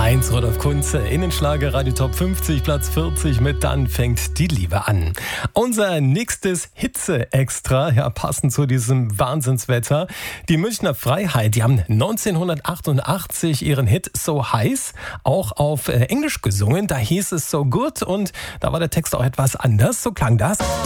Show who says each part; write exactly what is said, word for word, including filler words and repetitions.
Speaker 1: eins, Rudolf Kunze, Innenschlager, Radio Top fünfzig, Platz vierzig mit Dann fängt die Liebe an. Unser nächstes Hitze-Extra, ja, passend zu diesem Wahnsinnswetter. Die Münchner Freiheit, die haben neunzehnhundertachtundachtzig ihren Hit So Heiß auch auf äh, Englisch gesungen. Da hieß es So Good und da war der Text auch etwas anders. So klang das.